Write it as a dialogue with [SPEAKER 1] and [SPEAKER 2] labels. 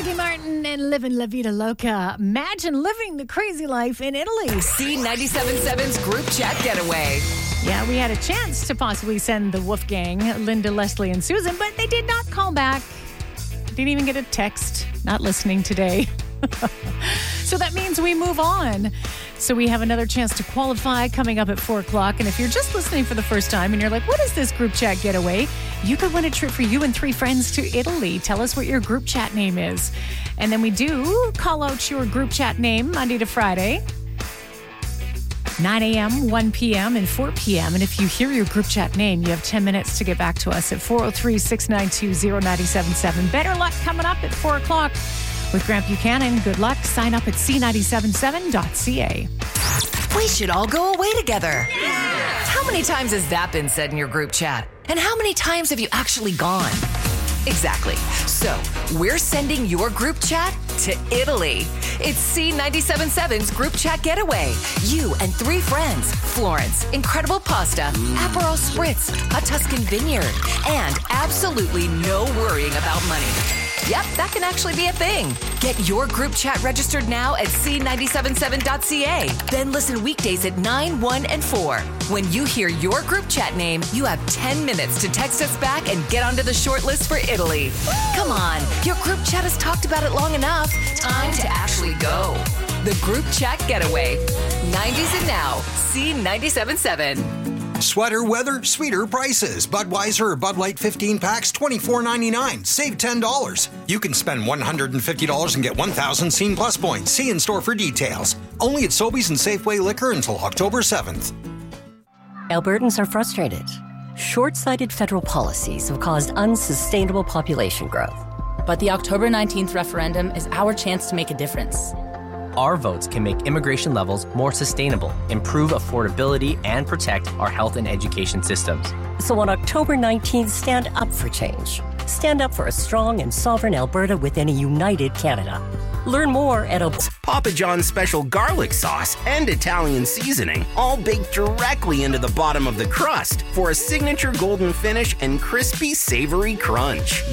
[SPEAKER 1] Ricky Martin and Living La Vida Loca. Imagine living the crazy life in Italy.
[SPEAKER 2] C97.7's group chat getaway.
[SPEAKER 1] Yeah, we had a chance to possibly send the Wolfgang, Linda, Leslie, and Susan, but they did not call back. Didn't even get a text. Not listening today. So that means we move on. So we have another chance to qualify coming up at 4 o'clock. And if you're just listening for the first time and you're like, what is this group chat getaway? You could win a trip for you and 3 friends to Italy. Tell us what your group chat name is. And then we do call out your group chat name Monday to Friday. 9 a.m., 1 p.m., and 4 p.m. And if you hear your group chat name, you have 10 minutes to get back to us at 403-692-0977. Better luck coming up at 4 o'clock with Grant Buchanan. Good luck. Sign up at c977.ca.
[SPEAKER 2] We should all go away together. Yeah. How many times has that been said in your group chat? And how many times have you actually gone? Exactly. So, we're sending your group chat to Italy. It's C97.7's group chat getaway. You and 3 friends, Florence, incredible pasta, Aperol Spritz, a Tuscan vineyard, and absolutely no worrying about money. Yep, that can actually be a thing. Get your group chat registered now at c977.ca. Then listen weekdays at 9, 1, and 4. When you hear your group chat name, you have 10 minutes to text us back and get onto the short list for Italy. Come on, your group chat has talked about it long enough. Time to actually go. The group chat getaway. 90s and now, C97.7.
[SPEAKER 3] Sweater weather, sweeter prices. Budweiser Bud Light 15 packs, $24.99. Save $10. You can spend $150 and get 1,000 Scene Plus points. See in store for details. Only at Sobeys and Safeway Liquor until October 7th.
[SPEAKER 4] Albertans are frustrated. Short-sighted federal policies have caused unsustainable population growth.
[SPEAKER 5] But the October 19th referendum is our chance to make a difference.
[SPEAKER 6] Our votes can make immigration levels more sustainable, improve affordability, and protect our health and education systems.
[SPEAKER 4] So on October 19th, stand up for change. Stand up for a strong and sovereign Alberta within a united Canada. Learn more at
[SPEAKER 7] Papa John's special garlic sauce and Italian seasoning, all baked directly into the bottom of the crust for a signature golden finish and crispy, savory crunch.